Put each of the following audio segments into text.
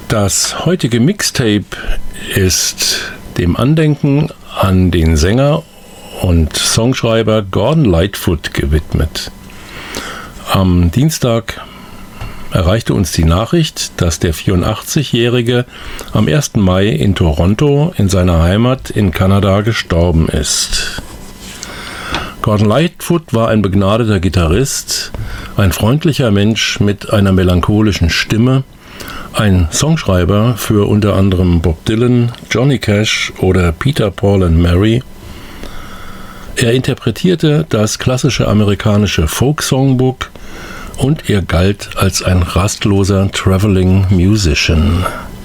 Das heutige Mixtape ist dem Andenken an den Sänger und Songschreiber Gordon Lightfoot gewidmet. Am Dienstag erreichte uns die Nachricht, dass der 84-Jährige am 1. Mai in Toronto in seiner Heimat in Kanada gestorben ist. Gordon Lightfoot war ein begnadeter Gitarrist, ein freundlicher Mensch mit einer melancholischen Stimme, ein Songschreiber für unter anderem Bob Dylan, Johnny Cash oder Peter, Paul and Mary. Er interpretierte das klassische amerikanische Folk-Songbook und er galt als ein rastloser Traveling Musician.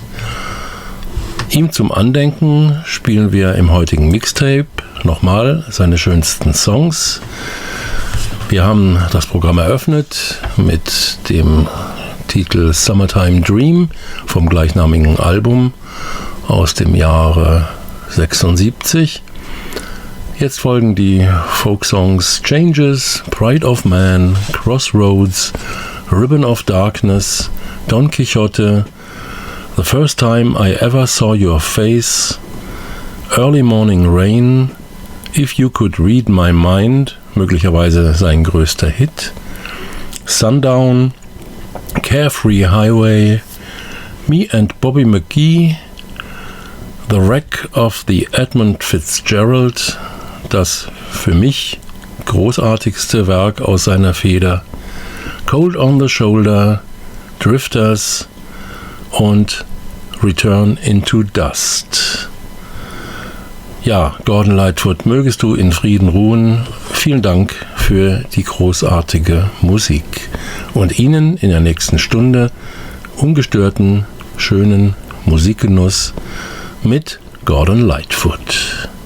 Ihm zum Andenken spielen wir im heutigen Mixtape nochmal seine schönsten Songs. Wir haben das Programm eröffnet mit dem Titel Summertime Dream vom gleichnamigen Album aus dem Jahre 76. Jetzt folgen die Folksongs Changes, Pride of Man, Crossroads, Ribbon of Darkness, Don Quixote, The First Time I Ever Saw Your Face, Early Morning Rain, If You Could Read My Mind, möglicherweise sein größter Hit, Sundown, Carefree Highway, Me and Bobby McGee, The Wreck of the Edmund Fitzgerald, das für mich großartigste Werk aus seiner Feder, Cold on the Shoulder, Drifters und Return into Dust. Ja, Gordon Lightfoot, mögest du in Frieden ruhen. Vielen Dank für die großartige Musik. Und Ihnen in der nächsten Stunde ungestörten, schönen Musikgenuss mit Gordon Lightfoot.